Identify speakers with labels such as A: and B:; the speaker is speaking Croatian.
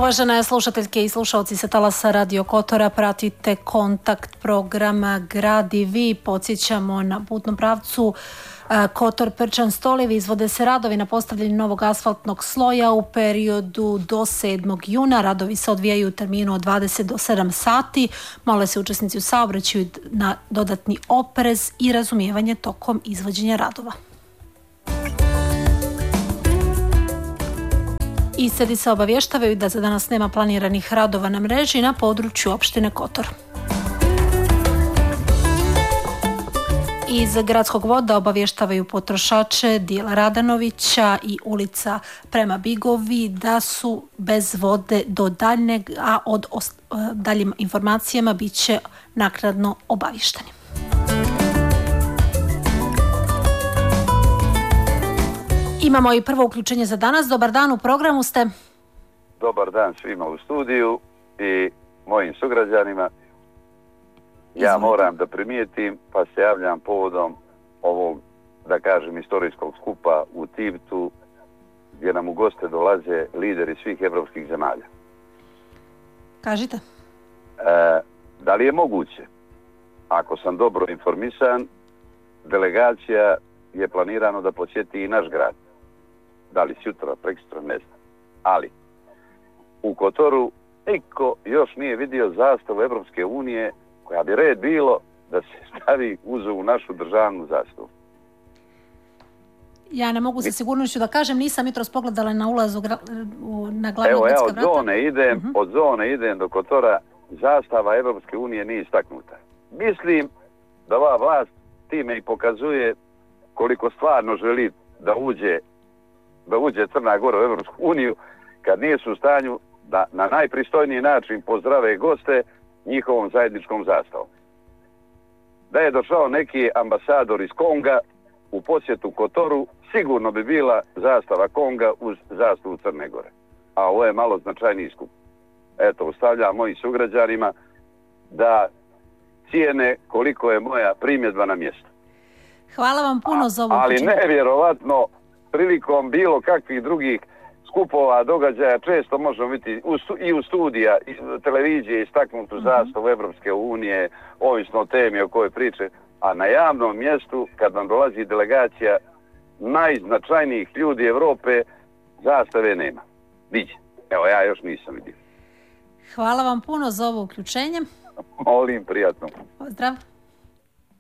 A: Uvažene slušateljke i slušalci sa talasa Radio Kotora, pratite kontakt programa Gradi Vi. Podsjećamo na putnom pravcu Kotor Prčan Stolivi. Izvode se radovi na postavljanju novog asfaltnog sloja u periodu do 7. juna. Radovi se odvijaju u terminu od 20 do 7 sati. Mole se učesnici u saobraćaju na dodatni oprez i razumijevanje tokom izvođenja radova. Istedi se obavještavaju da za danas nema planiranih radova na mreži na području opštine Kotor. Iz Gradskog voda obavještavaju potrošače dijela Radanovića i ulica prema Bigovi da su bez vode do daljnjeg, a od daljim informacijama bit će naknadno obavješteni. Imamo i prvo uključenje za danas. Dobar dan, u programu ste.
B: Dobar dan svima u studiju i mojim sugrađanima. Ja moram da primijetim, pa se javljam povodom ovog, da kažem, istorijskog skupa u Tivtu, gdje nam u goste dolaze lideri svih evropskih zemalja.
A: Kažite.
B: Da li je moguće, ako sam dobro informisan, delegacija je planirano da posjeti i naš grad. Da li sutra, preksutra, ne znam. Ali, u Kotoru niko još nije vidio zastavu Evropske unije koja bi red bilo da se stavi uz ovu našu državnu zastavu.
A: Ja ne mogu sa sigurnošću da kažem, nisam jutros pogledala na ulazu na glavna gradska vrata.
B: Od zone idem do Kotora, zastava Evropske unije nije istaknuta. Mislim da ova vlast time i pokazuje koliko stvarno želi da uđe Crna Gora u Evropsku uniju, kad nije su u stanju da na najpristojniji način pozdrave goste njihovom zajedničkom zastavom. Da je došao neki ambasador iz Konga u posjetu Kotoru, sigurno bi bila zastava Konga uz zastavu Crne Gore. A ovo je malo značajniji skup. Eto, ostavljam mojim sugrađanima da cijene koliko je moja primjedba na mjestu.
A: Hvala vam puno za ovu
B: ali nevjerovatno, prilikom bilo kakvih drugih skupova, događaja, često možemo vidjeti i u studija, i televizije istaknutu zastavu Evropske unije, ovisno o temi o kojoj priče, a na javnom mjestu, kad vam dolazi delegacija najznačajnijih ljudi Evrope, zastave nema. Viđe. Evo, ja još nisam vidio.
A: Hvala vam puno za ovo uključenje.
B: Molim, prijatno.
A: Pozdrav.